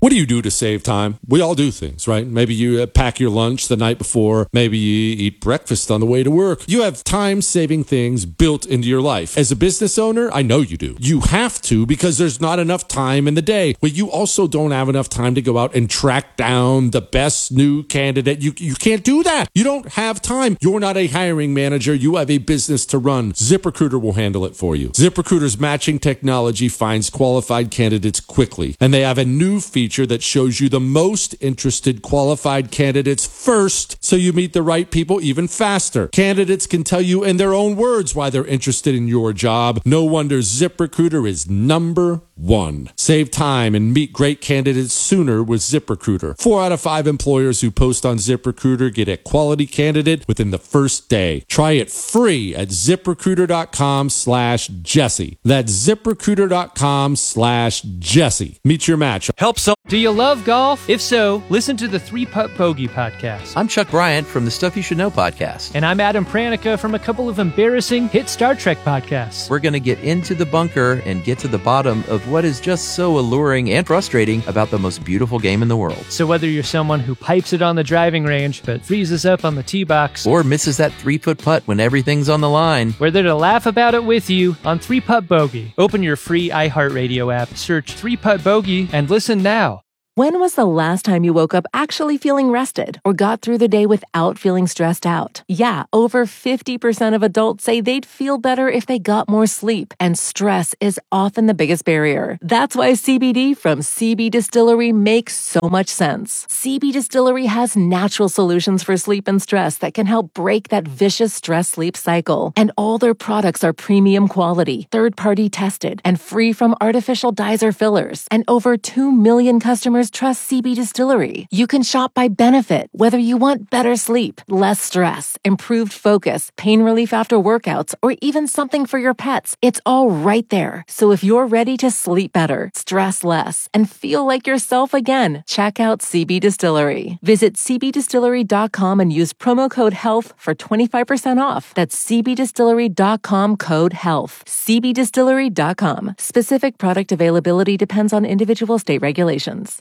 What do you do to save time? We all do things, right? Maybe you pack your lunch the night before. Maybe you eat breakfast on the way to work. You have time-saving things built into your life. As a business owner, I know you do. You have to because there's not enough time in the day. But you also don't have enough time to go out and track down the best new candidate. You can't do that. You don't have time. You're not a hiring manager. You have a business to run. ZipRecruiter will handle it for you. ZipRecruiter's matching technology finds qualified candidates quickly, and they have a new feature that shows you the most interested qualified candidates first, so you meet the right people even faster. Candidates can tell you in their own words why they're interested in your job. No wonder ZipRecruiter is number one. Save time and meet great candidates sooner with ZipRecruiter. 4 out of 5 employers who post on ZipRecruiter get a quality candidate within the first day. Try it free at ZipRecruiter.com/Jesse. That's ZipRecruiter.com/Jesse. Meet your match. Help some. Do you love golf? If so, listen to the 3-Putt Bogey podcast. I'm Chuck Bryant from the Stuff You Should Know podcast. And I'm Adam Pranica from a couple of embarrassing hit Star Trek podcasts. We're going to get into the bunker and get to the bottom of what is just so alluring and frustrating about the most beautiful game in the world. So whether you're someone who pipes it on the driving range but freezes up on the tee box, or misses that 3-foot putt when everything's on the line, we're there to laugh about it with you on 3-Putt Bogey. Open your free iHeartRadio app, search 3-Putt Bogey, and listen now. When was the last time you woke up actually feeling rested or got through the day without feeling stressed out? Yeah, over 50% of adults say they'd feel better if they got more sleep, and stress is often the biggest barrier. That's why CBD from CB Distillery makes so much sense. CB Distillery has natural solutions for sleep and stress that can help break that vicious stress-sleep cycle. And all their products are premium quality, third-party tested, and free from artificial dyes or fillers. And over 2 million customers trust CB Distillery. You can shop by benefit, whether you want better sleep, less stress, improved focus, pain relief after workouts, or even something for your pets. It's all right there. So if you're ready to sleep better, stress less, and feel like yourself again, check out CB Distillery. Visit cbdistillery.com and use promo code HEALTH for 25% off. That's cbdistillery.com code HEALTH. cbdistillery.com. Specific product availability depends on individual state regulations.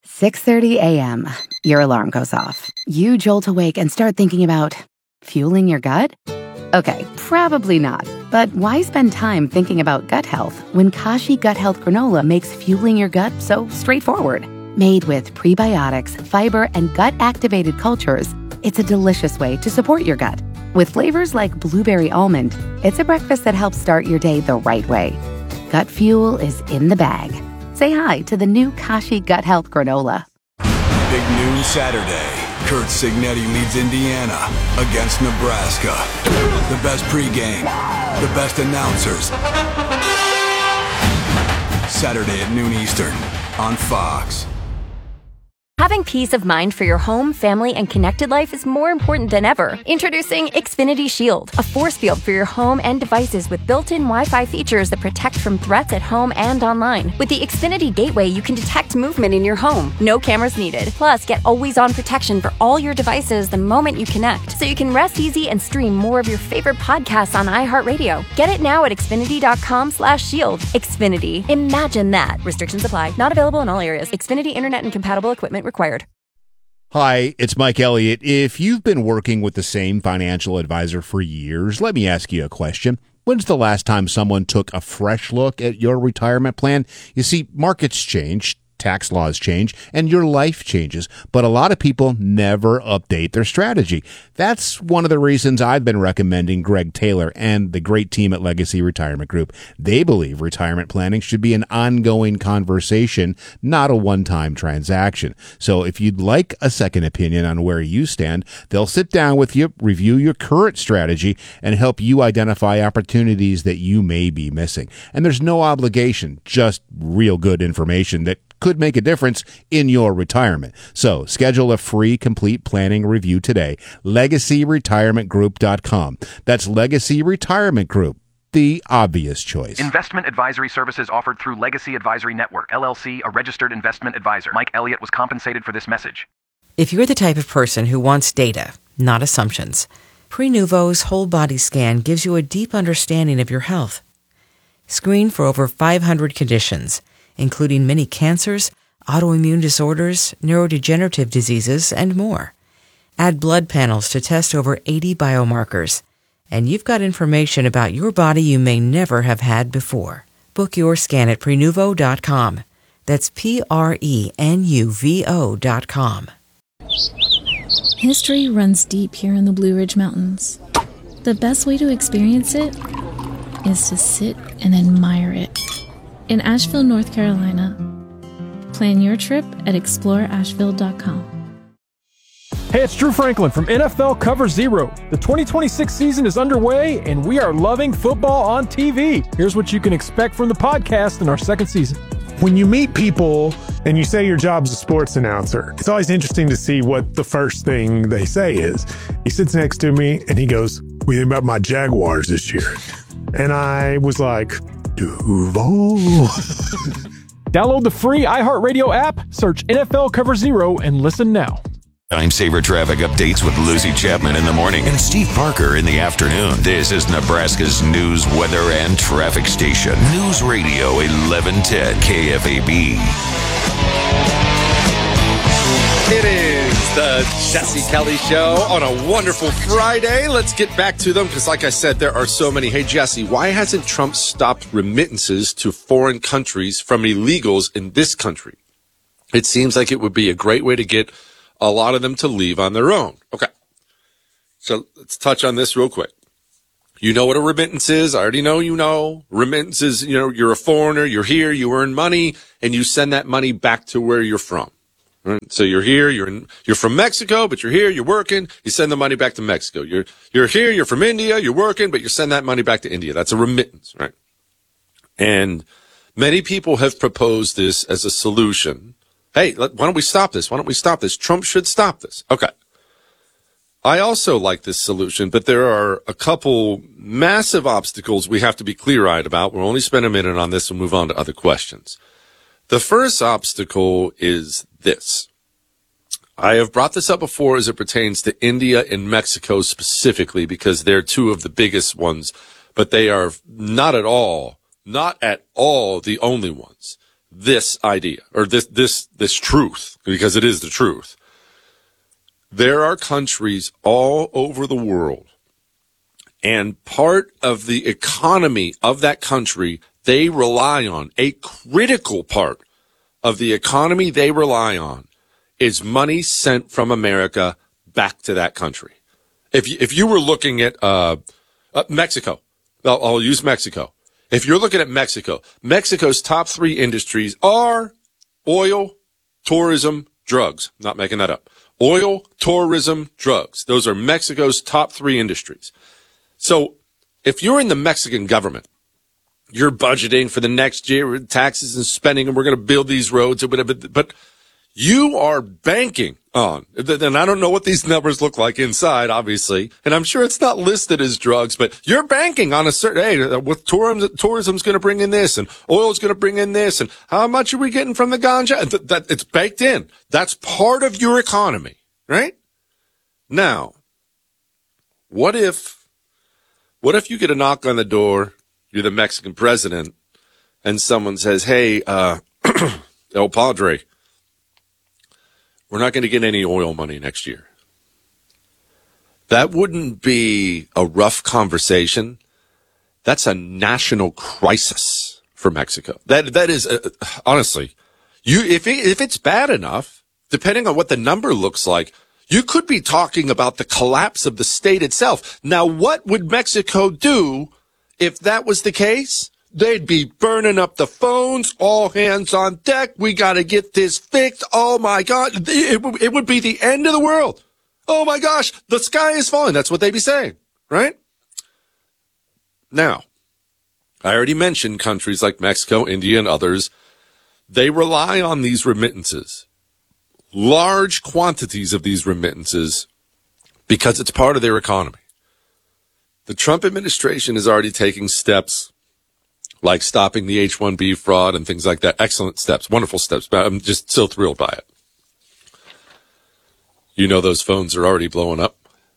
6:30 a.m. Your alarm goes off. You jolt awake and start thinking about fueling your gut? Okay, probably not. But why spend time thinking about gut health when Kashi Gut Health Granola makes fueling your gut so straightforward? Made with prebiotics, fiber, and gut-activated cultures, it's a delicious way to support your gut. With flavors like blueberry almond, it's a breakfast that helps start your day the right way. Gut fuel is in the bag. Say hi to the new Kashi Gut Health Granola. Big noon Saturday. Kurt Signetti leads Indiana against Nebraska. The best pregame, the best announcers. Saturday at noon Eastern on Fox. Having peace of mind for your home, family, and connected life is more important than ever. Introducing Xfinity Shield, a force field for your home and devices with built-in Wi-Fi features that protect from threats at home and online. With the Xfinity Gateway, you can detect movement in your home. No cameras needed. Plus, get always-on protection for all your devices the moment you connect, so you can rest easy and stream more of your favorite podcasts on iHeartRadio. Get it now at Xfinity.com/shield. Xfinity. Imagine that. Restrictions apply. Not available in all areas. Xfinity Internet and compatible equipment required. Hi, it's Mike Elliott. If you've been working with the same financial advisor for years, let me ask you a question. When's the last time someone took a fresh look at your retirement plan? You see, markets change, tax laws change, and your life changes, but a lot of people never update their strategy. That's one of the reasons I've been recommending Greg Taylor and the great team at Legacy Retirement Group. They believe retirement planning should be an ongoing conversation, not a one-time transaction. So if you'd like a second opinion on where you stand, they'll sit down with you, review your current strategy, and help you identify opportunities that you may be missing. And there's no obligation, just real good information that could make a difference in your retirement. So schedule a free complete planning review today. LegacyRetirementGroup.com. That's Legacy Retirement Group, the obvious choice. Investment advisory services offered through Legacy Advisory Network, LLC, a registered investment advisor. Mike Elliott was compensated for this message. If you're the type of person who wants data, not assumptions, Prenuvo's whole body scan gives you a deep understanding of your health. Screen for over 500 conditions, including many cancers, autoimmune disorders, neurodegenerative diseases, and more. Add blood panels to test over 80 biomarkers, and you've got information about your body you may never have had before. Book your scan at Prenuvo.com. That's Prenuvo.com. History runs deep here in the Blue Ridge Mountains. The best way to experience it is to sit and admire it. In Asheville, North Carolina. Plan your trip at exploreasheville.com. Hey, it's Drew Franklin from NFL Cover Zero. The 2026 season is underway, and we are loving football on TV. Here's what you can expect from the podcast in our second season. When you meet people and you say your job's a sports announcer, it's always interesting to see what the first thing they say is. He sits next to me and he goes, "What do you think about my Jaguars this year?" And I was like, Duval. Download the free iHeartRadio app, search NFL Cover Zero, and listen now. Time saver traffic updates with Lucy Chapman in the morning and Steve Parker in the afternoon. This is Nebraska's news, weather, and traffic station. News Radio 1110 KFAB. It is the Jesse Kelly Show on a wonderful Friday. Let's get back to them because, like I said, there are so many. Hey, Jesse, why hasn't Trump stopped remittances to foreign countries from illegals in this country? It seems like it would be a great way to get a lot of them to leave on their own. Okay. So let's touch on this real quick. You know what a remittance is. I already know you know. Remittance is, you're a foreigner, you're here, you earn money, and you send that money back to where you're from. Right? So you're here, you're from Mexico, but you're here, you're working, you send the money back to Mexico. You're here, you're from India, you're working, but you send that money back to India. That's a remittance, right? And many people have proposed this as a solution. Hey, why don't we stop this? Why don't we stop this? Trump should stop this. Okay. I also like this solution, but there are a couple massive obstacles we have to be clear-eyed about. We'll only spend a minute on this and move on to other questions. The first obstacle is this. I have brought this up before as it pertains to India and Mexico specifically because they're two of the biggest ones, but they are not at all the only ones. This idea, or this truth, because it is the truth. There are countries all over the world, and part of the economy of that country they rely on, a critical part of the economy they rely on, is money sent from America back to that country. If you were looking at Mexico, I'll use Mexico. If you're looking at Mexico, Mexico's top three industries are oil, tourism, drugs. Not making that up. Oil, tourism, drugs. Those are Mexico's top three industries. So if you're in the Mexican government, you're budgeting for the next year, taxes and spending, and we're going to build these roads, but you are banking on, and I don't know what these numbers look like inside, obviously, and I'm sure it's not listed as drugs, but you're banking on a certain, hey, with tourism's going to bring in this, and oil's going to bring in this, and how much are we getting from the ganja? That it's baked in. That's part of your economy, right? Now, what if you get a knock on the door, you're the Mexican president, and someone says, hey, El Padre, we're not going to get any oil money next year. That wouldn't be a rough conversation. That's a national crisis for Mexico. That is honestly, if it's bad enough, depending on what the number looks like, you could be talking about the collapse of the state itself. Now, what would Mexico do if that was the case? They'd be burning up the phones, all hands on deck. We got to get this fixed. Oh, my God. It would be the end of the world. Oh, my gosh. The sky is falling. That's what they'd be saying, right? Now, I already mentioned countries like Mexico, India, and others. They rely on these remittances, large quantities of these remittances, because it's part of their economy. The Trump administration is already taking steps like stopping the H-1B fraud and things like that. Excellent steps, wonderful steps, but I'm just so thrilled by it. You know those phones are already blowing up.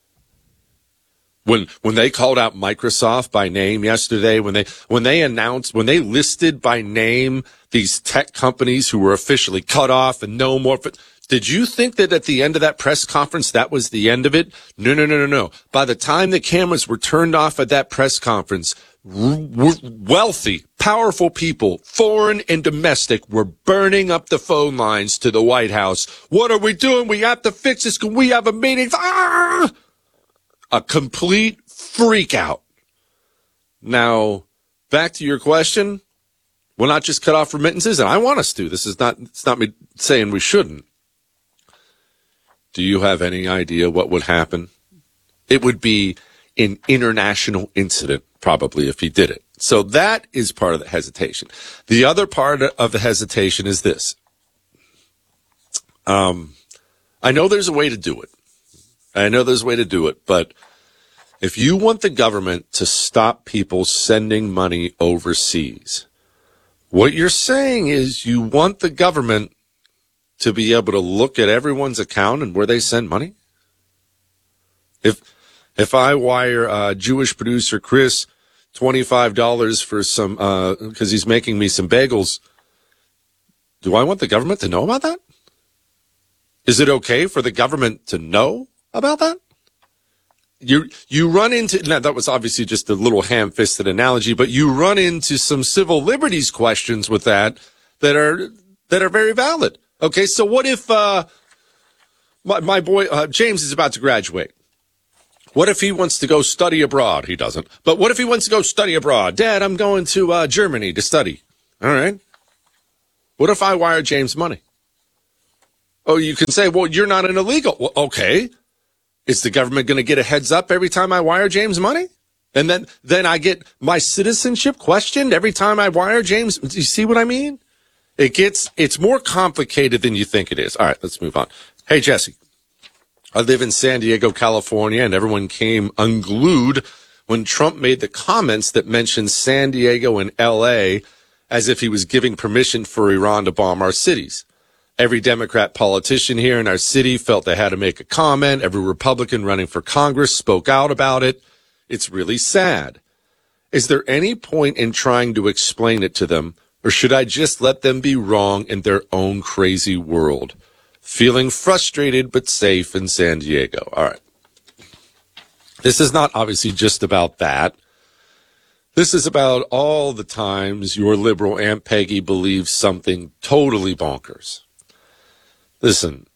When they called out Microsoft by name yesterday, when they listed by name these tech companies who were officially cut off and no more. Did you think that at the end of that press conference, that was the end of it? No. By the time the cameras were turned off at that press conference, wealthy, powerful people, foreign and domestic, were burning up the phone lines to the White House. What are we doing? We have to fix this. Can we have a meeting? Ah! A complete freak out. Now, back to your question. We'll not just cut off remittances, and I want us to. It's not me saying we shouldn't. Do you have any idea what would happen? It would be an international incident, probably, if he did it. So that is part of the hesitation. The other part of the hesitation is this. I know there's a way to do it. But if you want the government to stop people sending money overseas, what you're saying is you want the government to be able to look at everyone's account and where they send money? If I wire Jewish producer Chris $25 for some, because he's making me some bagels, do I want the government to know about that? Is it okay for the government to know about that? You run into, now that was obviously just a little ham-fisted analogy, but you run into some civil liberties questions with that are very valid. Okay, so what if my boy James is about to graduate? What if he wants to go study abroad? He doesn't. But what if he wants to go study abroad? Dad, I'm going to Germany to study. All right. What if I wire James money? Oh, you can say, well, you're not an illegal. Well, okay. Is the government going to get a heads up every time I wire James money? And then I get my citizenship questioned every time I wire James. Do you see what I mean? It's more complicated than you think it is. All right, let's move on. Hey, Jesse. I live in San Diego, California, and everyone came unglued when Trump made the comments that mentioned San Diego and L.A. as if he was giving permission for Iran to bomb our cities. Every Democrat politician here in our city felt they had to make a comment. Every Republican running for Congress spoke out about it. It's really sad. Is there any point in trying to explain it to them, or should I just let them be wrong in their own crazy world? Feeling frustrated but safe in San Diego. All right. This is not obviously just about that. This is about all the times your liberal Aunt Peggy believes something totally bonkers. Listen,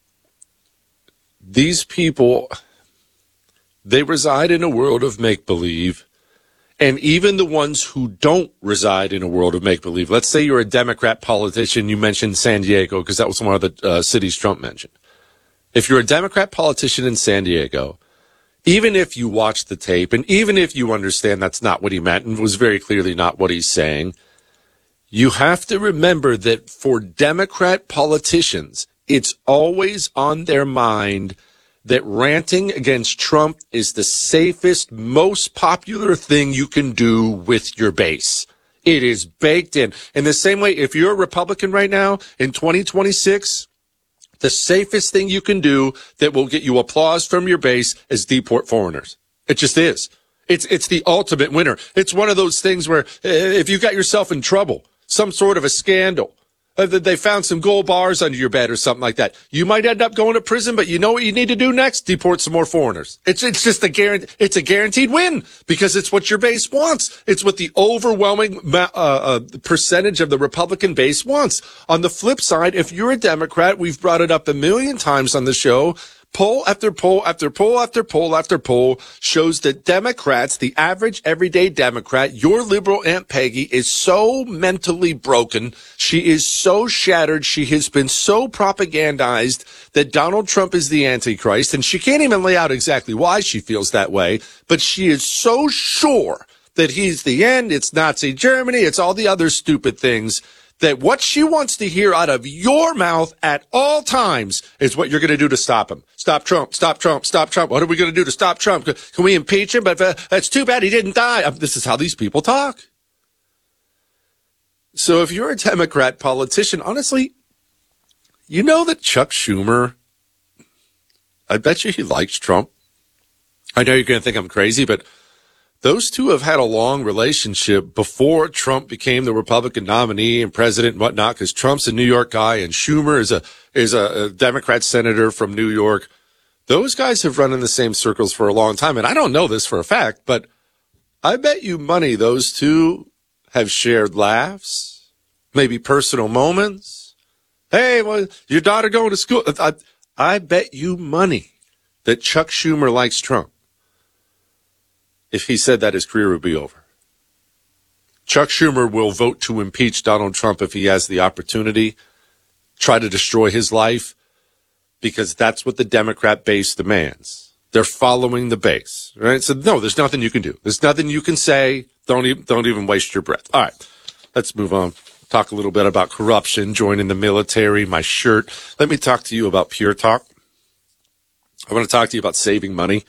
these people, they reside in a world of make-believe. And even the ones who don't reside in a world of make-believe, let's say you're a Democrat politician, you mentioned San Diego because that was one of the cities Trump mentioned. If you're a Democrat politician in San Diego, even if you watch the tape and even if you understand that's not what he meant and was very clearly not what he's saying, you have to remember that for Democrat politicians, it's always on their mind that ranting against Trump is the safest, most popular thing you can do with your base. It is baked in. In the same way, if you're a Republican right now in 2026, the safest thing you can do that will get you applause from your base is deport foreigners. It just is. It's the ultimate winner. It's one of those things where if you got yourself in trouble, some sort of a scandal, they found some gold bars under your bed or something like that, you might end up going to prison, but you know what you need to do next? Deport some more foreigners. It's just it's a guaranteed win because it's what your base wants. It's what the overwhelming percentage of the Republican base wants. On the flip side, if you're a Democrat, we've brought it up a million times on the show, poll after poll after poll after poll after poll shows that Democrats, the average everyday Democrat, your liberal Aunt Peggy, is so mentally broken. She is so shattered. She has been so propagandized that Donald Trump is the Antichrist, and she can't even lay out exactly why she feels that way, but she is so sure that he's the end. It's Nazi Germany. It's all the other stupid things. That what she wants to hear out of your mouth at all times is what you're going to do to stop him. Stop Trump, stop Trump, stop Trump. What are we going to do to stop Trump? Can we impeach him? But that's too bad he didn't die. This is how these people talk. So if you're a Democrat politician, honestly, you know that Chuck Schumer, I bet you he likes Trump. I know you're going to think I'm crazy, but those two have had a long relationship before Trump became the Republican nominee and president and whatnot, because Trump's a New York guy and Schumer is a Democrat senator from New York. Those guys have run in the same circles for a long time. And I don't know this for a fact, but I bet you money those two have shared laughs, maybe personal moments. Hey, well, your daughter going to school. I bet you money that Chuck Schumer likes Trump. If he said that, his career would be over. Chuck Schumer will vote to impeach Donald Trump if he has the opportunity, try to destroy his life, because that's what the Democrat base demands. They're following the base, right? So no, there's nothing you can do. There's nothing you can say. Don't even waste your breath. All right, let's move on. Talk a little bit about corruption, joining the military, my shirt. Let me talk to you about Pure Talk. I want to talk to you about saving money,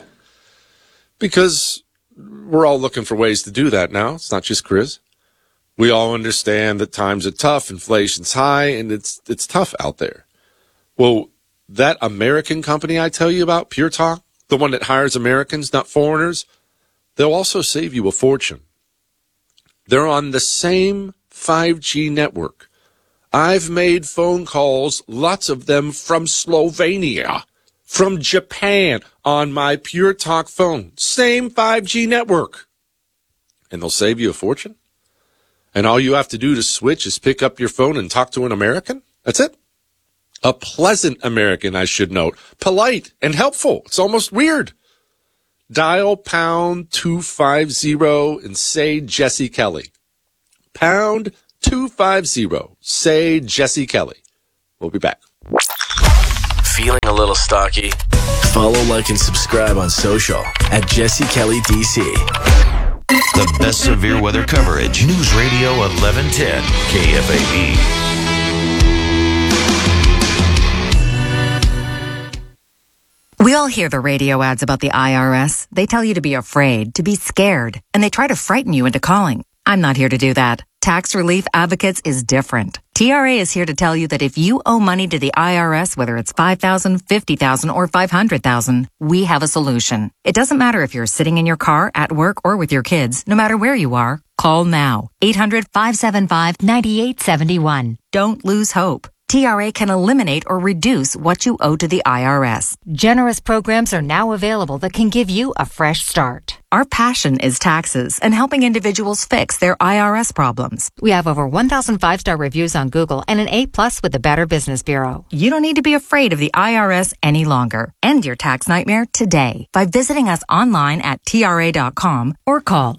because we're all looking for ways to do that now. It's not just Chris. We all understand that times are tough, inflation's high, and it's tough out there. Well, that American company I tell you about, Pure Talk, the one that hires Americans, not foreigners, they'll also save you a fortune. They're on the same 5G network. I've made phone calls, lots of them from Slovenia, from Japan, on my Pure Talk phone. Same 5G network. And they'll save you a fortune. And all you have to do to switch is pick up your phone and talk to an American. That's it. A pleasant American, I should note. Polite and helpful. It's almost weird. Dial pound 250 and say Jesse Kelly. Pound 250. Say Jesse Kelly. We'll be back. Feeling a little stocky? Follow, like, and subscribe on social at Jesse Kelly DC. The best severe weather coverage. News Radio 1110 KFAB. We all hear the radio ads about the IRS. They tell you to be afraid, to be scared, and they try to frighten you into calling. I'm not here to do that. Tax Relief Advocates is different. TRA is here to tell you that if you owe money to the IRS, whether it's $5,000, $50,000, or $500,000, we have a solution. It doesn't matter if you're sitting in your car, at work, or with your kids. No matter where you are, call now. 800-575-9871. Don't lose hope. TRA can eliminate or reduce what you owe to the IRS. Generous programs are now available that can give you a fresh start. Our passion is taxes and helping individuals fix their IRS problems. We have over 1,000 5-star reviews on Google and an A+ with the Better Business Bureau. You don't need to be afraid of the IRS any longer. End your tax nightmare today by visiting us online at TRA.com or call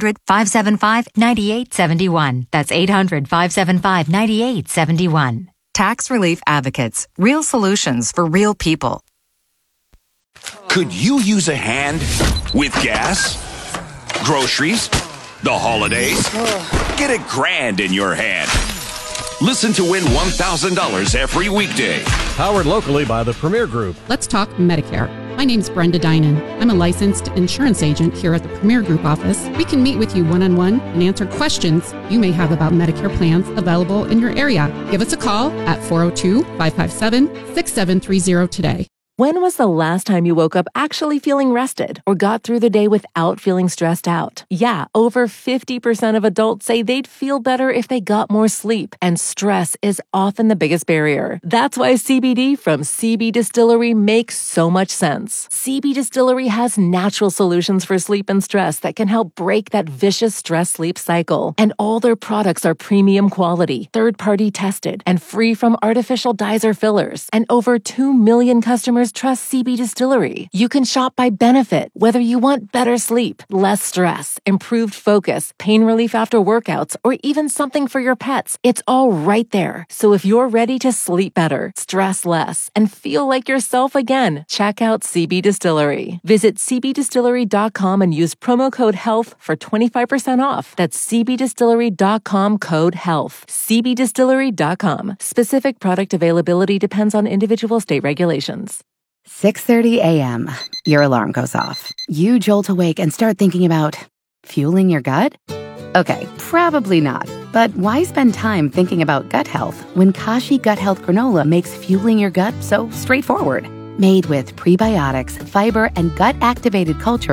800-575-9871. That's 800-575-9871. Tax Relief Advocates. Real solutions for real people. Could you use a hand with gas, groceries, the holidays? Get $1,000 in your hand. Listen to win $1,000 every weekday. Powered locally by the Premier Group. Let's talk Medicare. My name's Brenda Dinan. I'm a licensed insurance agent here at the Premier Group office. We can meet with you one-on-one and answer questions you may have about Medicare plans available in your area. Give us a call at 402-557-6730 today. When was the last time you woke up actually feeling rested or got through the day without feeling stressed out? Yeah, over 50% of adults say they'd feel better if they got more sleep, and stress is often the biggest barrier. That's why CBD from CB Distillery makes so much sense. CB Distillery has natural solutions for sleep and stress that can help break that vicious stress-sleep cycle. And all their products are premium quality, third-party tested, and free from artificial dyes or fillers. And over 2 million customers trust CB Distillery. You can shop by benefit, whether you want better sleep, less stress, improved focus, pain relief after workouts, or even something for your pets. It's all right there. So if you're ready to sleep better, stress less, and feel like yourself again, check out CB Distillery. Visit cbdistillery.com and use promo code HEALTH for 25% off. That's cbdistillery.com code HEALTH. cbdistillery.com. Specific product availability depends on individual state regulations. 6:30 a.m. Your alarm goes off. You jolt awake and start thinking about fueling your gut? Okay, probably not. But why spend time thinking about gut health when Kashi Gut Health Granola makes fueling your gut so straightforward? Made with prebiotics, fiber, and gut-activated cultures,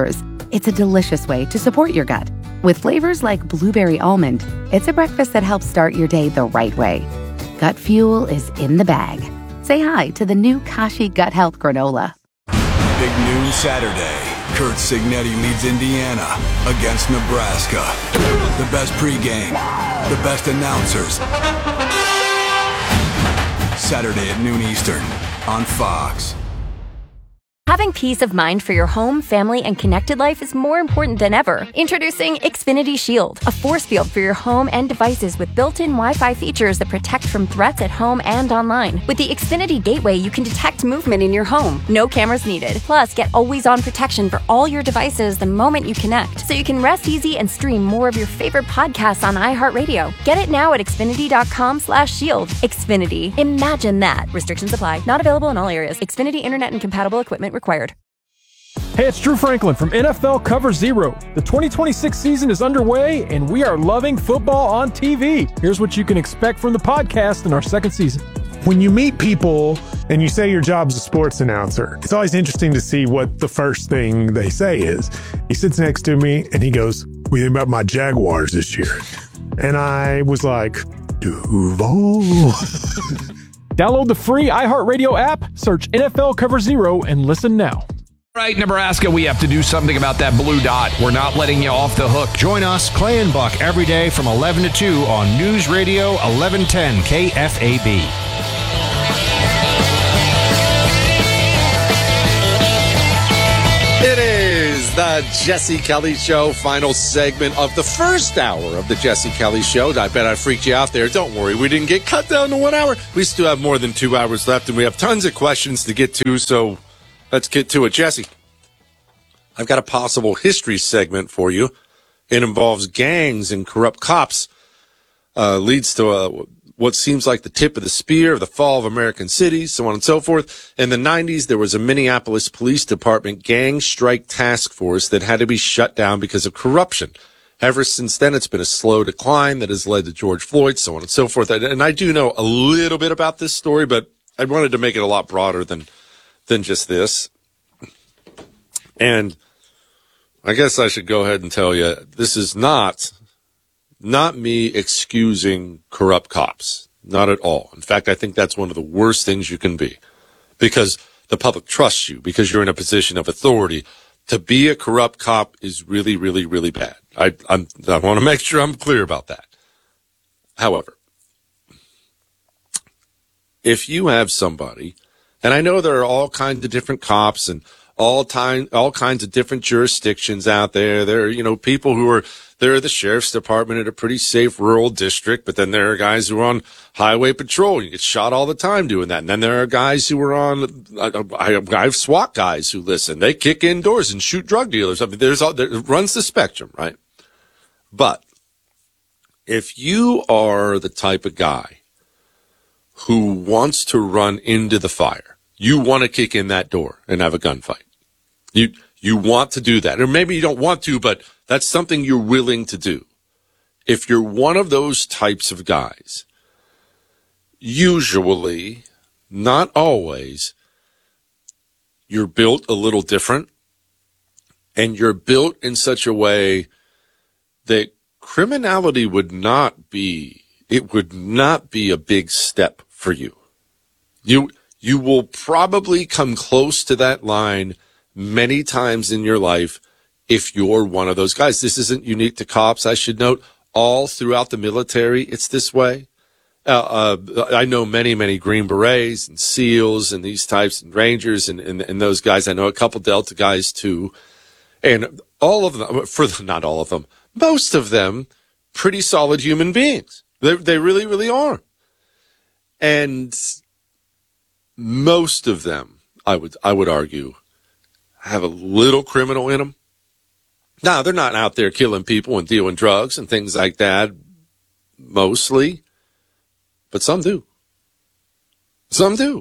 It's a delicious way to support your gut. With flavors like blueberry almond, it's a breakfast that helps start your day the right way. Gut Fuel is in the bag. Say hi to the new Kashi Gut Health Granola. Big noon Saturday. Kurt Signetti leads Indiana against Nebraska. The best pregame, the best announcers. Saturday at noon Eastern on Fox. Having peace of mind for your home, family, and connected life is more important than ever. Introducing Xfinity Shield, a force field for your home and devices with built-in Wi-Fi features that protect from threats at home and online. With the Xfinity Gateway, you can detect movement in your home. No cameras needed. Plus, get always-on protection for all your devices the moment you connect, so you can rest easy and stream more of your favorite podcasts on iHeartRadio. Get it now at Xfinity.com/shield. Xfinity. Imagine that. Restrictions apply. Not available in all areas. Xfinity Internet and compatible equipment required. Hey, it's Drew Franklin from NFL Cover Zero. The 2026 season is underway, and we are loving football on TV. Here's what you can expect from the podcast in our second season. When you meet people and you say your job's a sports announcer, it's always interesting to see what the first thing they say is. He sits next to me and he goes, "What do you think about my Jaguars this year?" And I was like, Duval. Download the free iHeartRadio app, search NFL Cover Zero, and listen now. Right, Nebraska, we have to do something about that blue dot. We're not letting you off the hook. Join us, Clay and Buck, every day from 11 to 2 on News Radio 1110 KFAB. It is the Jesse Kelly Show, final segment of the first hour of the Jesse Kelly Show. I bet I freaked you out there. Don't worry, we didn't get cut down to 1 hour. We still have more than 2 hours left, and we have tons of questions to get to, so let's get to it. Jesse, I've got a possible history segment for you. It involves gangs and corrupt cops, leads to what seems like the tip of the spear of the fall of American cities, so on and so forth. In the 90s, there was a Minneapolis Police Department gang strike task force that had to be shut down because of corruption. Ever since then, it's been a slow decline that has led to George Floyd, so on and so forth. And I do know a little bit about this story, but I wanted to make it a lot broader than just this. And I guess I should go ahead and tell you, this is not me excusing corrupt cops. Not at all. In fact, I think that's one of the worst things you can be, because the public trusts you, because you're in a position of authority. To be a corrupt cop is really, really, really bad. I want to make sure I'm clear about that. However, if you have somebody, and I know there are all kinds of different cops and all kinds of different jurisdictions out there. There are, people who are, they're the sheriff's department at a pretty safe rural district, but then there are guys who are on highway patrol. You get shot all the time doing that. And then there are guys who are on, I have SWAT guys who listen. They kick in doors and shoot drug dealers. I mean, it runs the spectrum, right? But if you are the type of guy who wants to run into the fire, you want to kick in that door and have a gunfight. You want to do that. Or maybe you don't want to, but that's something you're willing to do. If you're one of those types of guys, usually, not always, you're built a little different, and you're built in such a way that criminality would not be a big step for you. You will probably come close to that line many times in your life if you're one of those guys. This isn't unique to cops, I should note. All throughout the military, it's this way. I know many, many Green Berets and SEALs and these types and Rangers and those guys. I know a couple Delta guys too. And all of them, not all of them, most of them, pretty solid human beings. They really, really are. And most of them, I would argue, have a little criminal in them. Now, they're not out there killing people and dealing drugs and things like that, mostly, but some do. Some do.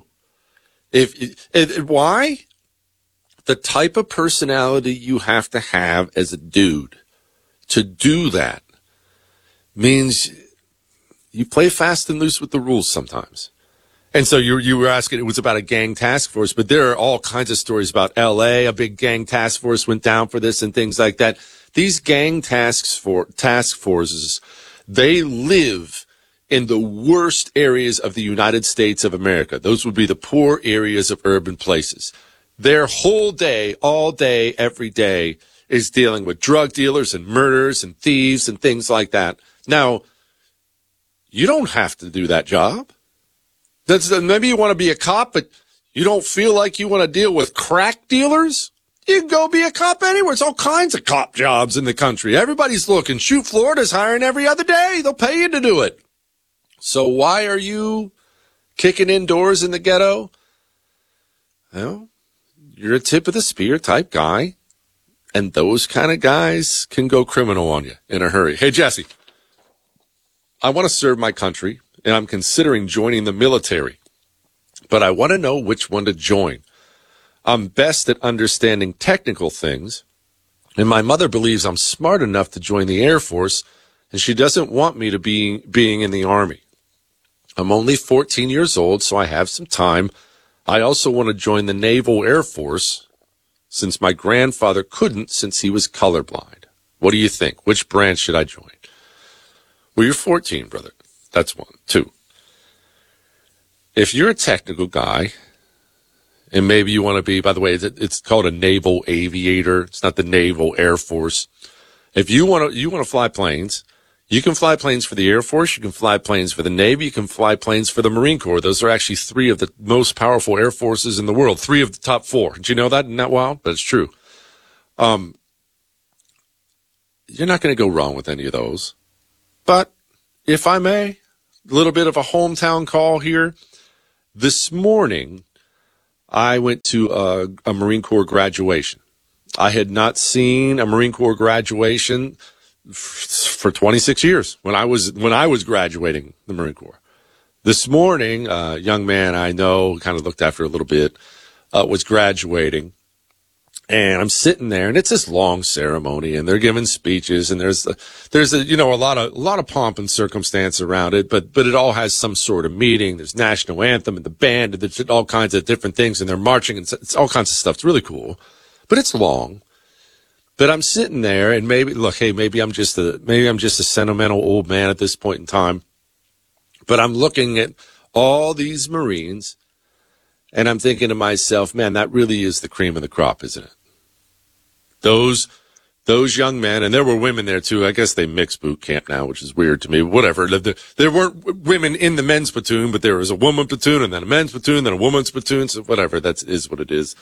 Why? The type of personality you have to have as a dude to do that means you play fast and loose with the rules sometimes. And so you were asking, it was about a gang task force, but there are all kinds of stories about L.A. A big gang task force went down for this and things like that. These gang task forces, they live in the worst areas of the United States of America. Those would be the poor areas of urban places. Their whole day, all day, every day, is dealing with drug dealers and murderers and thieves and things like that. Now, you don't have to do that job. Maybe you want to be a cop, but you don't feel like you want to deal with crack dealers? You can go be a cop anywhere. There's all kinds of cop jobs in the country. Everybody's looking. Shoot, Florida's hiring every other day. They'll pay you to do it. So why are you kicking in doors in the ghetto? Well, you're a tip of the spear type guy, and those kind of guys can go criminal on you in a hurry. Hey, Jesse, I want to serve my country, and I'm considering joining the military, but I want to know which one to join. I'm best at understanding technical things, and my mother believes I'm smart enough to join the Air Force, and she doesn't want me to being in the Army. I'm only 14 years old, so I have some time. I also want to join the Naval Air Force, since my grandfather couldn't since he was colorblind. What do you think? Which branch should I join? Well, you're 14, brother. That's one. Two. If you're a technical guy, and maybe you want to be, by the way, it's called a naval aviator. It's not the Naval Air Force. If you want to fly planes, you can fly planes for the Air Force. You can fly planes for the Navy. You can fly planes for the Marine Corps. Those are actually three of the most powerful air forces in the world. 3 of the top 4. Did you know that? Isn't that wild? But it's true. You're not going to go wrong with any of those. But if I may, a little bit of a hometown call here. This morning, I went to a Marine Corps graduation. I had not seen a Marine Corps graduation for 26 years when I was graduating the Marine Corps. This morning, a young man I know, kind of looked after a little bit, was graduating. And I'm sitting there, and it's this long ceremony, and they're giving speeches, and there's a lot of pomp and circumstance around it, but it all has some sort of meaning. There's national anthem and the band, and there's all kinds of different things, and they're marching, and it's all kinds of stuff. It's really cool, but it's long. But I'm sitting there, and maybe I'm just a sentimental old man at this point in time, but I'm looking at all these Marines. And I'm thinking to myself, man, that really is the cream of the crop, isn't it? Those young men, and there were women there too. I guess they mix boot camp now, which is weird to me. Whatever. There weren't women in the men's platoon, but there was a woman platoon, and then a men's platoon, then a woman's platoon. So whatever, that is what it is.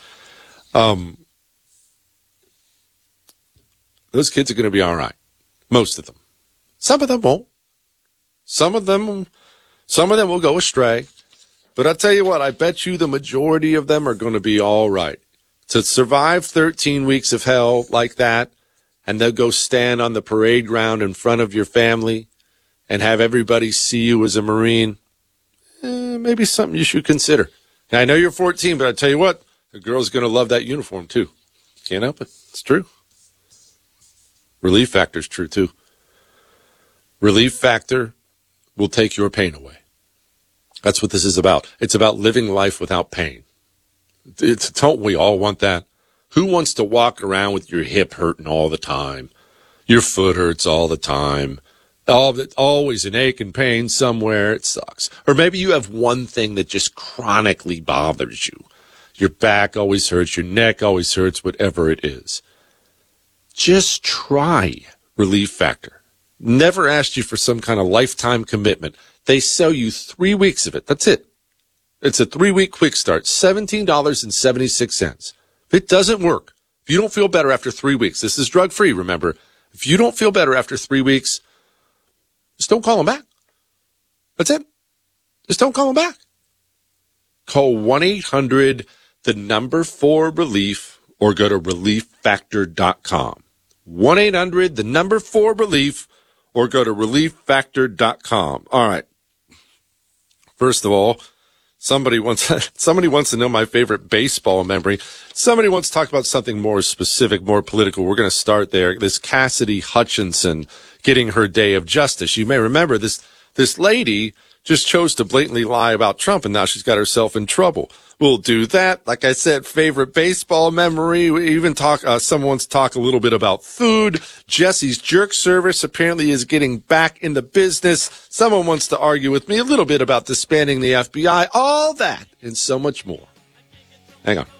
Those kids are going to be all right. Most of them. Some of them won't. Some of them will go astray. But I'll tell you what, I bet you the majority of them are going to be all right. To survive 13 weeks of hell like that, and they'll go stand on the parade ground in front of your family and have everybody see you as a Marine, maybe something you should consider. Now, I know you're 14, but I'll tell you what, the girl's going to love that uniform too. Can't help it. It's true. Relief factor's true too. Relief factor will take your pain away. That's what this is about. It's about living life without pain. Don't we all want that? Who wants to walk around with your hip hurting all the time? Your foot hurts all the time. Always an ache and pain somewhere. It sucks. Or maybe you have one thing that just chronically bothers you. Your back always hurts. Your neck always hurts, whatever it is. Just try Relief Factor. Never asked you for some kind of lifetime commitment. They sell you 3 weeks of it. That's it. It's a 3-week quick start, $17.76. If it doesn't work, if you don't feel better after 3 weeks, this is drug-free, remember. If you don't feel better after 3 weeks, just don't call them back. That's it. Just don't call them back. Call 1-800-4-RELIEF or go to relieffactor.com. 1-800-4-RELIEF or go to relieffactor.com. All right. First of all, somebody wants to know my favorite baseball memory. Somebody wants to talk about something more specific, more political. We're going to start there. This Cassidy Hutchinson getting her day of justice. You may remember this lady. just chose to blatantly lie about Trump, and now she's got herself in trouble. We'll do that. Like I said, favorite baseball memory. We even someone wants to talk a little bit about food. Jesse's Jerk Service apparently is getting back in the business. Someone wants to argue with me a little bit about disbanding the FBI. All that and so much more. Hang on.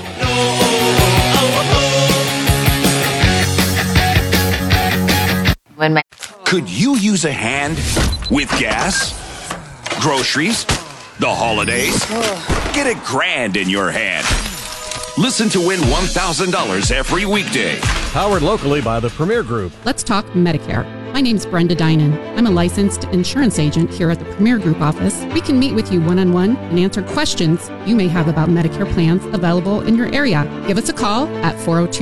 Could you use a hand with gas, groceries, the holidays? Get $1,000 in your hand. Listen to win $1,000 every weekday. Powered locally by the Premier Group. Let's talk Medicare. My name's Brenda Dinan. I'm a licensed insurance agent here at the Premier Group office. We can meet with you one-on-one and answer questions you may have about Medicare plans available in your area. Give us a call at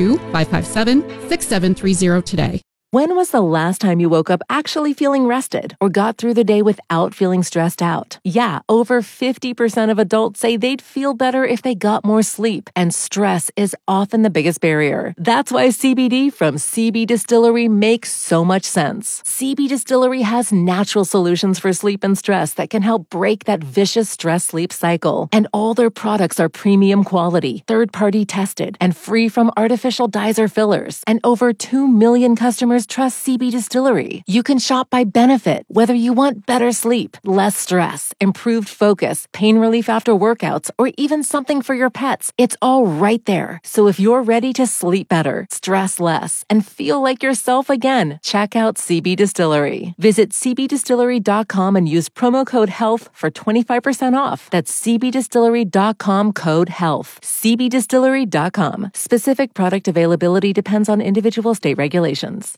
402-557-6730 today. When was the last time you woke up actually feeling rested or got through the day without feeling stressed out? Yeah, over 50% of adults say they'd feel better if they got more sleep, and stress is often the biggest barrier. That's why CBD from CB Distillery makes so much sense. CB Distillery has natural solutions for sleep and stress that can help break that vicious stress-sleep cycle. And all their products are premium quality, third-party tested, and free from artificial dyes or fillers. And over 2 million customers trust CB Distillery. You can shop by benefit, whether you want better sleep, less stress, improved focus, pain relief after workouts, or even something for your pets. It's all right there. So if you're ready to sleep better, stress less, and feel like yourself again, check out CB Distillery. Visit cbdistillery.com and use promo code HEALTH for 25% off. That's cbdistillery.com code HEALTH. cbdistillery.com. Specific product availability depends on individual state regulations.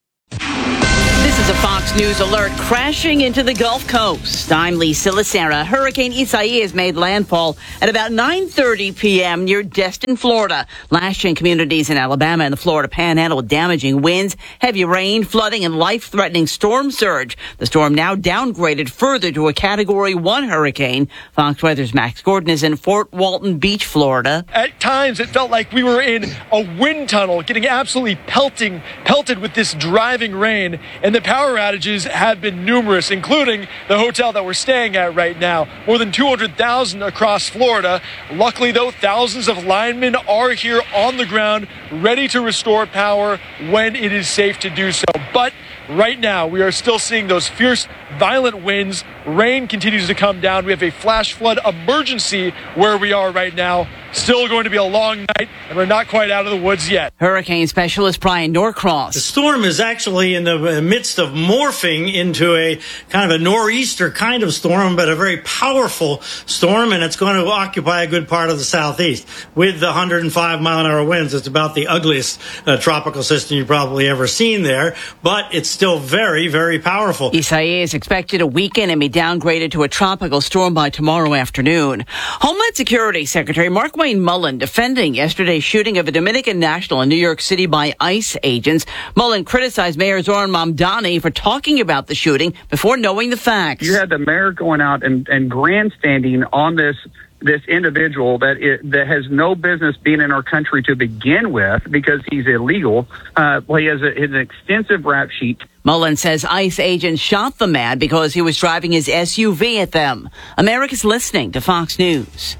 This is a Fox News alert crashing into the Gulf Coast. I'm Lisa Lacera. Hurricane Isaias made landfall at about 9:30 p.m. near Destin, Florida, lashing communities in Alabama and the Florida Panhandle with damaging winds, heavy rain, flooding, and life-threatening storm surge. The storm now downgraded further to a Category 1 hurricane. Fox Weather's Max Gordon is in Fort Walton Beach, Florida. At times, it felt like we were in a wind tunnel, getting absolutely pelted with this driving rain. And the power outages have been numerous, including the hotel that we're staying at right now. More than 200,000 across Florida. Luckily, though, thousands of linemen are here on the ground, ready to restore power when it is safe to do so. But right now, we are still seeing those fierce, violent winds. Rain continues to come down. We have a flash flood emergency where we are right now. Still going to be a long night, and we're not quite out of the woods yet. Hurricane specialist Brian Norcross. The storm is actually in the midst of morphing into a kind of a nor'easter kind of storm, but a very powerful storm, and it's going to occupy a good part of the southeast. With the 105-mile-an-hour winds, it's about the ugliest tropical system you've probably ever seen there, but it's still very, very powerful. Isaias is expected to weaken and be downgraded to a tropical storm by tomorrow afternoon. Homeland Security Secretary Mark Wayne Mullen defending yesterday's shooting of a Dominican national in New York City by ICE agents. Mullen criticized Mayor Zoran Mamdani for talking about the shooting before knowing the facts. You had the mayor going out and grandstanding on this individual that has no business being in our country to begin with because he's illegal. He has an extensive rap sheet. Mullen says ICE agents shot the man because he was driving his SUV at them. America's listening to Fox News.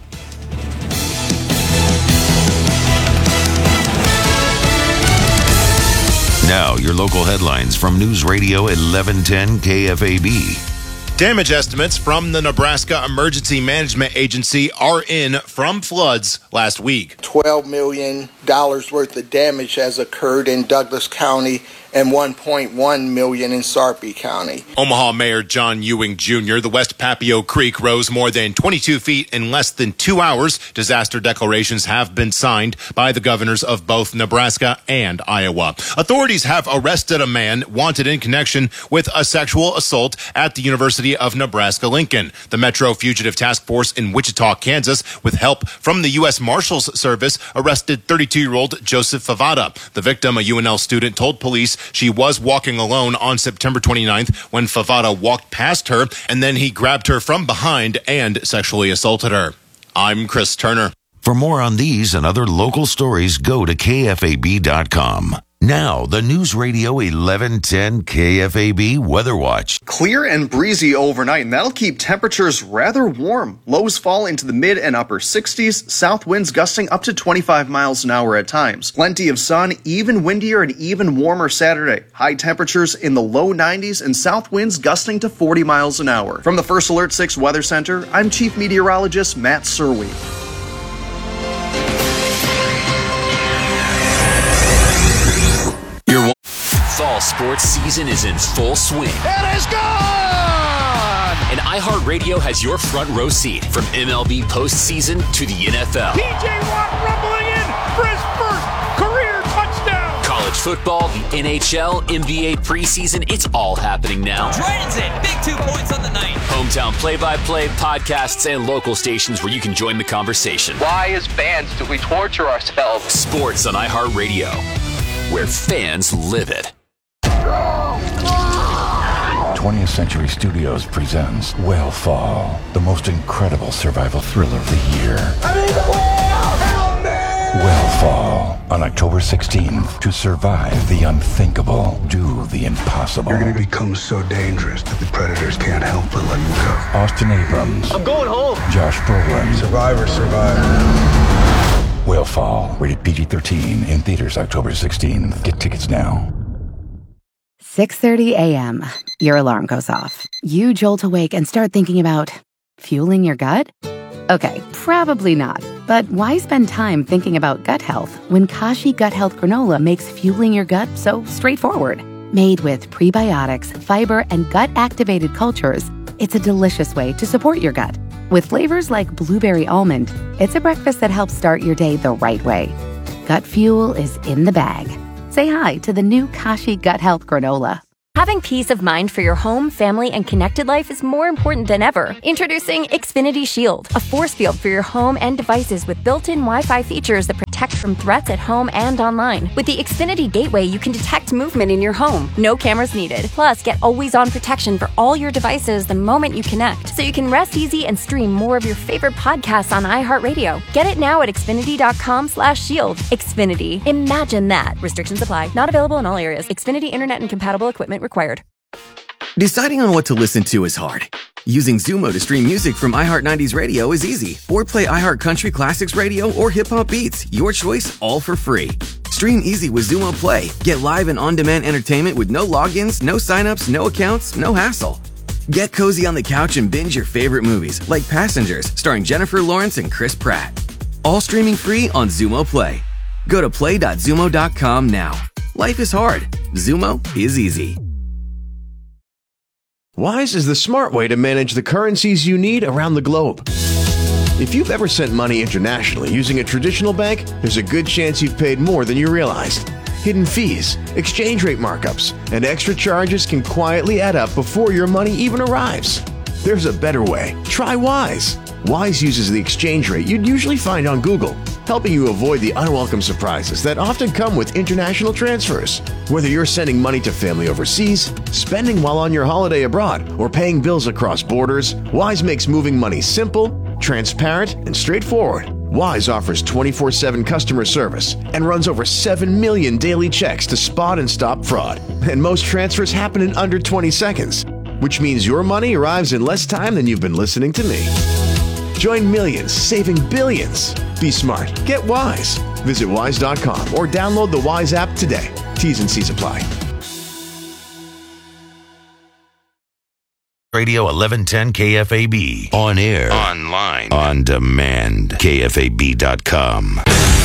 Now, your local headlines from News Radio 1110 KFAB. Damage estimates from the Nebraska Emergency Management Agency are in from floods last week. $12 million worth of damage has occurred in Douglas County and $1.1 million in Sarpy County. Omaha Mayor John Ewing Jr., the West Papio Creek rose more than 22 feet in less than 2 hours. Disaster declarations have been signed by the governors of both Nebraska and Iowa. Authorities have arrested a man wanted in connection with a sexual assault at the University of Nebraska-Lincoln. The Metro Fugitive Task Force in Wichita, Kansas, with help from the U.S. Marshals Service, arrested 32-year-old Joseph Favada. The victim, a UNL student, told police she was walking alone on September 29th when Favada walked past her, and then he grabbed her from behind and sexually assaulted her. I'm Chris Turner. For more on these and other local stories, go to KFAB.com. Now, the News Radio 1110 KFAB Weather Watch. Clear and breezy overnight, and that'll keep temperatures rather warm. Lows fall into the mid and upper 60s, south winds gusting up to 25 miles an hour at times. Plenty of sun, even windier and even warmer Saturday. High temperatures in the low 90s and south winds gusting to 40 miles an hour. From the First Alert 6 Weather Center, I'm Chief Meteorologist Matt Serwe. Fall sports season is in full swing. It is gone! And iHeartRadio has your front row seat from MLB postseason to the NFL. P.J. Watt rumbling in for his first career touchdown! College football, the NHL, NBA preseason, it's all happening now. Dragons in, big 2 points on the night. Hometown play-by-play, podcasts, and local stations where you can join the conversation. Why as fans do we torture ourselves? Sports on iHeartRadio, where fans live it. 20th Century Studios presents Whale Fall, the most incredible survival thriller of the year. Whale Fall, on October 16th. To survive the unthinkable, do the impossible. You're going to become so dangerous that the predators can't help but let you go. Austin Abrams. I'm going home. Josh Brolin. Survivor. Whale Fall, rated PG-13, in theaters October 16th. Get tickets now. 6:30 a.m. Your alarm goes off. You jolt awake and start thinking about fueling your gut? Okay, probably not. But why spend time thinking about gut health when Kashi Gut Health Granola makes fueling your gut so straightforward? Made with prebiotics, fiber, and gut-activated cultures, it's a delicious way to support your gut. With flavors like blueberry almond, it's a breakfast that helps start your day the right way. Gut fuel is in the bag. Say hi to the new Kashi Gut Health Granola. Having peace of mind for your home, family, and connected life is more important than ever. Introducing Xfinity Shield, a force field for your home and devices with built-in Wi-Fi features that protect from threats at home and online. With the Xfinity Gateway, you can detect movement in your home. No cameras needed. Plus, get always-on protection for all your devices the moment you connect, so you can rest easy and stream more of your favorite podcasts on iHeartRadio. Get it now at Xfinity.com/shield. Xfinity. Imagine that. Restrictions apply. Not available in all areas. Xfinity Internet and compatible equipment required. Deciding on what to listen to is hard. Using Zumo to stream music from iHeart 90s Radio is easy. Or play iHeart Country Classics Radio or Hip Hop Beats. Your choice, all for free. Stream easy with Zumo Play. Get live and on-demand entertainment with no logins, no signups, no accounts, no hassle. Get cozy on the couch and binge your favorite movies, like Passengers, starring Jennifer Lawrence and Chris Pratt. All streaming free on Zumo Play. Go to play.zumo.com now. Life is hard. Zumo is easy. Wise is the smart way to manage the currencies you need around the globe. If you've ever sent money internationally using a traditional bank, there's a good chance you've paid more than you realized. Hidden fees, exchange rate markups, and extra charges can quietly add up before your money even arrives. There's a better way. Try Wise. Wise uses the exchange rate you'd usually find on Google, helping you avoid the unwelcome surprises that often come with international transfers. Whether you're sending money to family overseas, spending while on your holiday abroad, or paying bills across borders, Wise makes moving money simple, transparent, and straightforward. Wise offers 24/7 customer service and runs over 7 million daily checks to spot and stop fraud. And most transfers happen in under 20 seconds, which means your money arrives in less time than you've been listening to me. Join millions, saving billions. Be smart. Get Wise. Visit wise.com or download the Wise app today. T's and C's apply. Radio 1110 KFAB. On air. Online. On demand. KFAB.com.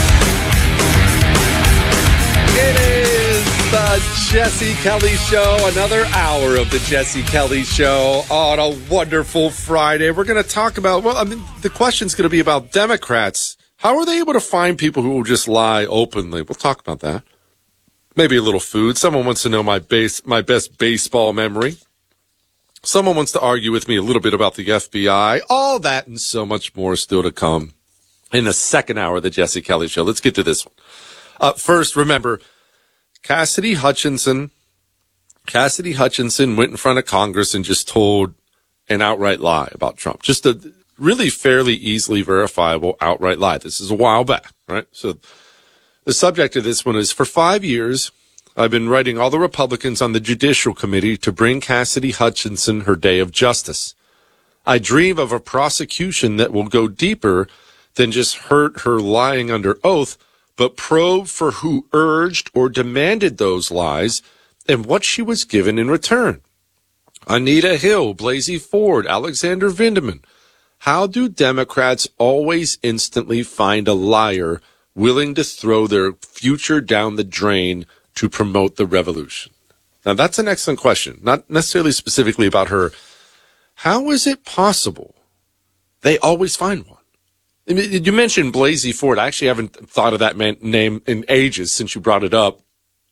It is the Jesse Kelly Show. Another hour of the Jesse Kelly Show on a wonderful Friday. We're going to talk about, the question's going to be about Democrats. How are they able to find people who will just lie openly? We'll talk about that. Maybe a little food. Someone wants to know my best baseball memory. Someone wants to argue with me a little bit about the FBI. All that and so much more still to come in the second hour of the Jesse Kelly Show. Let's get to this one. First, remember, Cassidy Hutchinson went in front of Congress and just told an outright lie about Trump. Just a really fairly easily verifiable outright lie. This is a while back, right? So the subject of this one is, for 5 years, I've been writing all the Republicans on the Judicial Committee to bring Cassidy Hutchinson her day of justice. I dream of a prosecution that will go deeper than just hurt her lying under oath, but probe for who urged or demanded those lies and what she was given in return. Anita Hill, Blasey Ford, Alexander Vindman. How do Democrats always instantly find a liar willing to throw their future down the drain to promote the revolution? Now, that's an excellent question, not necessarily specifically about her. How is it possible they always find one? I mean, you mentioned Blasey Ford. I actually haven't thought of that name in ages since you brought it up.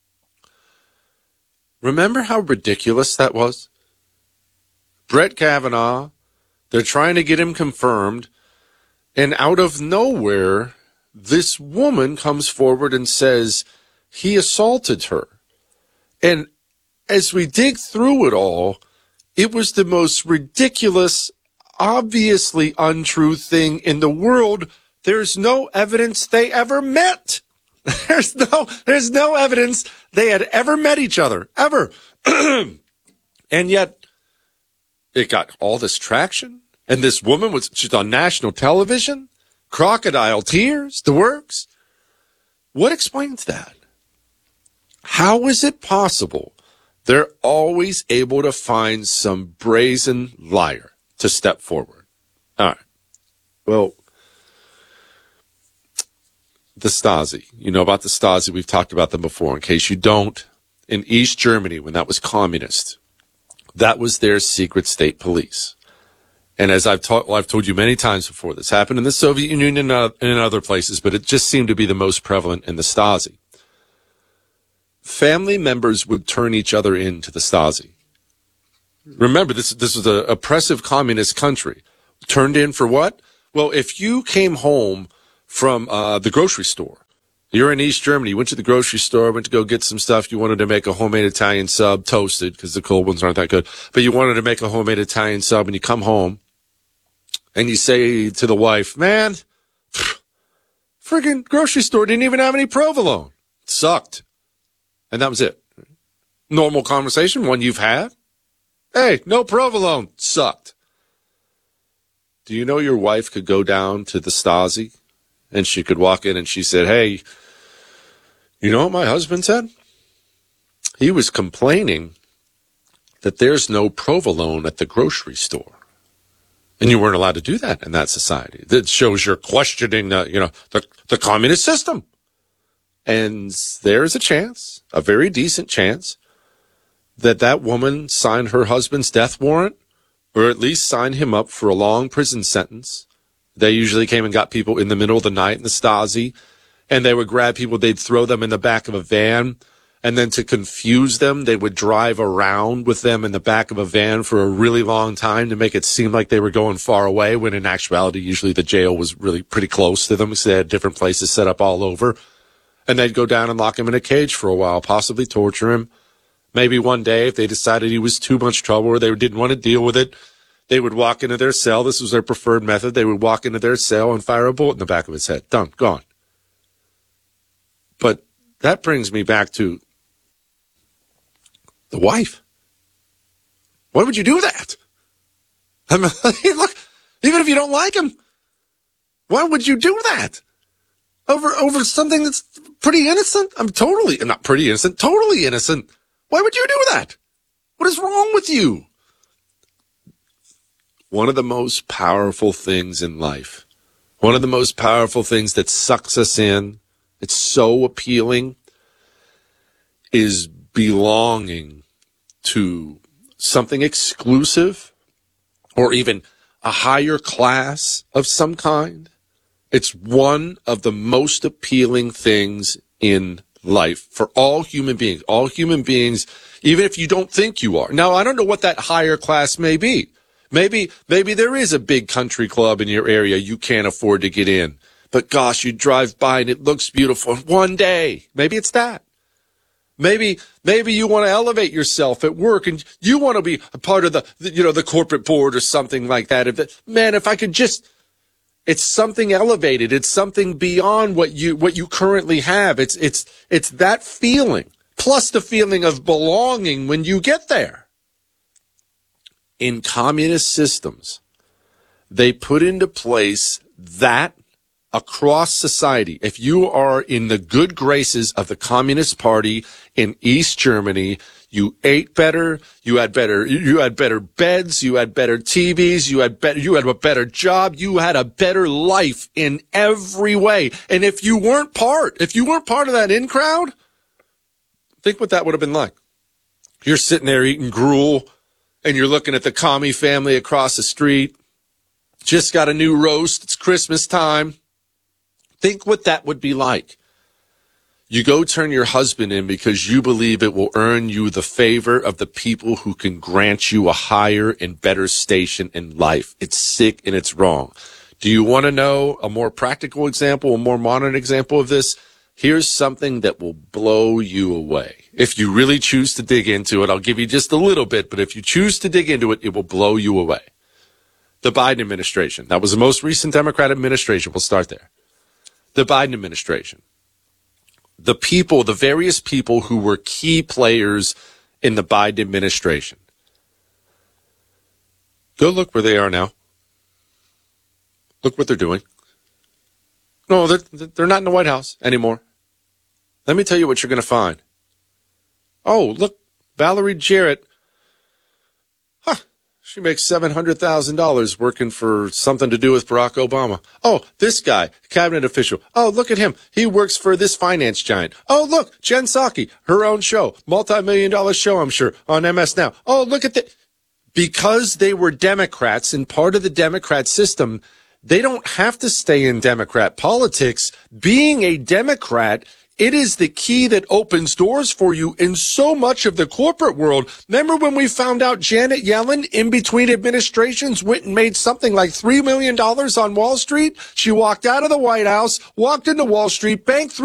Remember how ridiculous that was? Brett Kavanaugh, they're trying to get him confirmed, and out of nowhere, this woman comes forward and says he assaulted her. And as we dig through it all, it was the most ridiculous, obviously untrue thing in the world. There's no evidence they ever met. There's no evidence they had ever met each other, ever. And yet, it got all this traction. And this woman she's on national television, crocodile tears, the works. What explains that? How is it possible they're always able to find some brazen liar to step forward? All right. Well, the Stasi. You know about the Stasi. We've talked about them before. In case you don't, in East Germany, when that was communist, that was their secret state police. And as I've told you many times before, this happened in the Soviet Union and in other places, but it just seemed to be the most prevalent in the Stasi. Family members would turn each other in to the Stasi. Remember, this was an oppressive communist country. Turned in for what? Well, if you came home from the grocery store, you're in East Germany, you went to the grocery store, went to go get some stuff, you wanted to make a homemade Italian sub, toasted, because the cold ones aren't that good, but you wanted to make a homemade Italian sub, and you come home, and you say to the wife, man, friggin' grocery store didn't even have any provolone. It sucked. And that was it. Normal conversation, one you've had. Hey, no provolone. Sucked. Do you know your wife could go down to the Stasi and she could walk in and she said, hey, you know what my husband said? He was complaining that there's no provolone at the grocery store. And you weren't allowed to do that in that society. That shows you're questioning the communist system. And there's a chance, a very decent chance, that woman signed her husband's death warrant, or at least signed him up for a long prison sentence. They usually came and got people in the middle of the night in the Stasi, and they would grab people, they'd throw them in the back of a van, and then to confuse them, they would drive around with them in the back of a van for a really long time to make it seem like they were going far away, when in actuality, usually the jail was really pretty close to them, because they had different places set up all over. And they'd go down and lock him in a cage for a while, possibly torture him. Maybe one day, if they decided he was too much trouble or they didn't want to deal with it, they would walk into their cell. This was their preferred method. They would walk into their cell and fire a bullet in the back of his head. Done. Gone. But that brings me back to the wife. Why would you do that? I mean, look, even if you don't like him, why would you do that? Over something that's pretty innocent? Not pretty innocent, totally innocent. Why would you do that? What is wrong with you? One of the most powerful things in life, one of the most powerful things that sucks us in, it's so appealing, is belonging to something exclusive or even a higher class of some kind. It's one of the most appealing things in life for all human beings. All human beings, even if you don't think you are. Now, I don't know what that higher class may be. Maybe there is a big country club in your area you can't afford to get in. But gosh, you drive by and it looks beautiful. One day, maybe it's that. Maybe you want to elevate yourself at work and you want to be a part of the corporate board or something like that. If I could just... It's something elevated. It's something beyond what you currently have. It's that feeling plus the feeling of belonging when you get there. In communist systems, they put into place that across society, if you are in the good graces of the Communist Party in East Germany, you ate better, you had better beds, you had better TVs, you had a better job, you had a better life in every way. And if you weren't part of that in crowd, think what that would have been like. You're sitting there eating gruel and you're looking at the commie family across the street. Just got a new roast. It's Christmas time. Think what that would be like. You go turn your husband in because you believe it will earn you the favor of the people who can grant you a higher and better station in life. It's sick and it's wrong. Do you want to know a more practical example, a more modern example of this? Here's something that will blow you away. If you really choose to dig into it, I'll give you just a little bit, but if you choose to dig into it, it will blow you away. The Biden administration. That was the most recent Democrat administration. We'll start there. The Biden administration. The people, the various people who were key players in the Biden administration. Go look where they are now. Look what they're doing. No, they're not in the White House anymore. Let me tell you what you're going to find. Oh, look, Valerie Jarrett. She makes $700,000 working for something to do with Barack Obama. Oh, this guy, cabinet official. Oh, look at him. He works for this finance giant. Oh, look, Jen Psaki, her own show, multi-million-dollar show, I'm sure, on MS Now. Oh, look at that. Because they were Democrats and part of the Democrat system, they don't have to stay in Democrat politics. Being a Democrat, it is the key that opens doors for you in so much of the corporate world. Remember when we found out Janet Yellen, in between administrations, went and made something like $3 million on Wall Street? She walked out of the White House, walked into Wall Street, banked